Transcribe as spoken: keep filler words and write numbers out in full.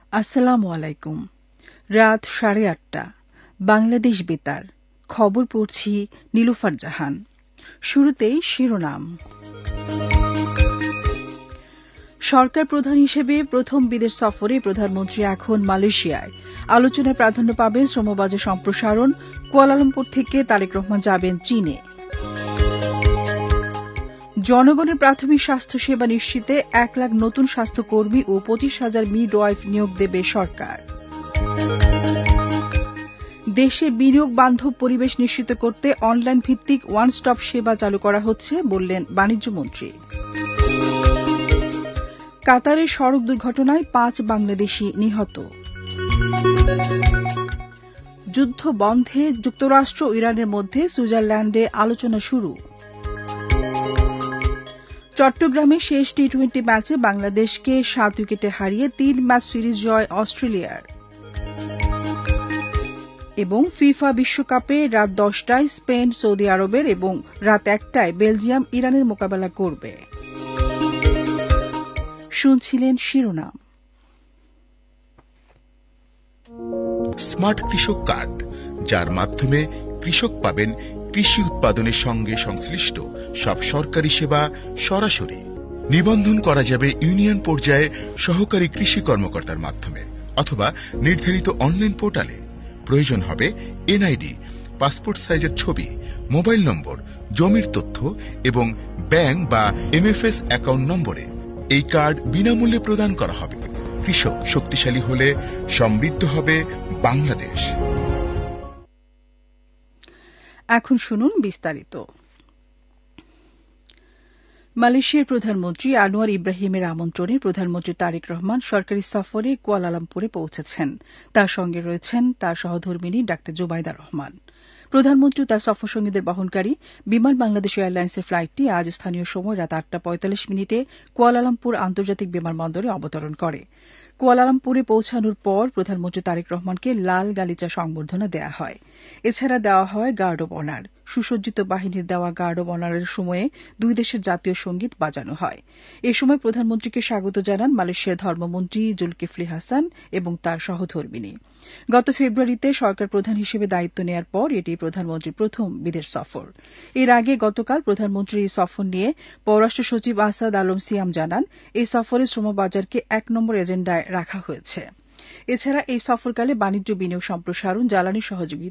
আসসালামু আলাইকুম। রাত সাড়ে আটটা বাংলাদেশ বেতার খবর পড়ছি নীলুফার জাহান। শুরুতেই শিরোনাম। সরকার প্রধান হিসেবে প্রথম বিদেশ সফরে প্রধানমন্ত্রী এখন মালয়েশিয়ায়। আলোচনায় প্রাধান্য পাবে শ্রমবাজার সম্প্রসারণ। কুয়ালালামপুর থেকে তারেক রহমান যাবেন চীনে। জনগণের প্রাথমিক স্বাস্থ্যসেবা নিশ্চিতে এক লাখ নতুন স্বাস্থ্যকর্মী ও পঁচিশ হাজার মিডওয়াইফ নিয়োগ দেবে সরকার। দেশে বিনিয়োগ বান্ধব পরিবেশ নিশ্চিত করতে অনলাইন ভিত্তিক ওয়ান স্টপ সেবা চালু করা হচ্ছে বললেন বাণিজ্যমন্ত্রী। কাতারের সড়ক দুর্ঘটনায় পাঁচ বাংলাদেশি নিহত। যুদ্ধ বন্ধে যুক্তরাষ্ট্র ও ইরানের মধ্যে সুইজারল্যান্ডে আলোচনা শুরু। চট্টগ্রামে শেষ টি টোয়েন্টি ম্যাচে বাংলাদেশকে সাত উইকেটে হারিয়ে তিন ম্যাচ সিরিজ জয় অস্ট্রেলিয়ার। এবং ফিফা বিশ্বকাপে রাত দশটায় স্পেন সৌদি আরবের এবং রাত একটায় বেলজিয়াম ইরানের মোকাবেলা করবে। শুনছিলেন শিরোনাম। স্মার্ট কৃষক কার্ড, যার মাধ্যমে কৃষক পাবেন কৃষি উৎপাদনের সঙ্গে সংশ্লিষ্ট সব সরকারি সেবা সরাসরি। নিবন্ধন করা যাবে ইউনিয়ন পর্যায়ে সহকারী কৃষি কর্মকর্তার মাধ্যমে অথবা নির্ধারিত অনলাইন পোর্টালে। প্রয়োজন হবে এনআইডি, পাসপোর্ট সাইজের ছবি, মোবাইল নম্বর, জমির তথ্য এবং ব্যাংক বা এমএফএস অ্যাকাউন্ট নম্বরে। এই কার্ড বিনামূল্যে প্রদান করা হবে। কৃষক শক্তিশালী হলে সমৃদ্ধ হবে বাংলাদেশ। এখন শুনুন বিস্তারিত। মালয়েশিয়ার প্রধানমন্ত্রী আনোয়ার ইব্রাহিমের আমন্ত্রণে প্রধানমন্ত্রী তারেক রহমান সরকারি সফরে কুয়ালালামপুরে পৌঁছেছেন। তার সঙ্গে রয়েছেন তার সহধর্মিণী ডাক্তার জুবাইদা রহমান। প্রধানমন্ত্রী তার সফরসঙ্গীদের বহনকারী বিমান বাংলাদেশ এয়ারলাইন্সের ফ্লাইটটি আজ স্থানীয় সময় রাত আটটা পঁয়তাল্লিশ মিনিটে কুয়ালালামপুর আন্তর্জাতিক বিমানবন্দরে অবতরণ করে। কুয়ালালামপুরে পৌঁছানোর পর প্রধানমন্ত্রী তারেক রহমানকে লাল গালিচা সংবর্ধনা দেওয়া হয়। এছাড়া দেওয়া হয় গার্ড অব অনার। সুসজ্জিত বাহিনীর দেওয়া গার্ড অব অনারের সময়ে দুই দেশের জাতীয় সঙ্গীত বাজানো হয়। এ সময় প্রধানমন্ত্রীকে স্বাগত জানান মালয়েশিয়ার ধর্মমন্ত্রী জুলকিফলি হাসান এবং তার সহধর্মিণী। গত ফেব্রুয়ারিতে সরকার প্রধান হিসেবে দায়িত্ব নেয়ার পর এটি প্রধানমন্ত্রীর প্রথম বিদেশ সফর। এর আগে গতকাল প্রধানমন্ত্রীর এই সফর নিয়ে পররাষ্ট্র সচিব আসাদ আলম সিয়াম জানান, এই সফরে শ্রমবাজারকে এক নম্বর এজেন্ডায় রাখা হয়েছে। এছাড়া এই সফরকালে বাণিজ্য বিনিয়োগ সম্প্রসারণ, জ্বালানি সহযোগিতা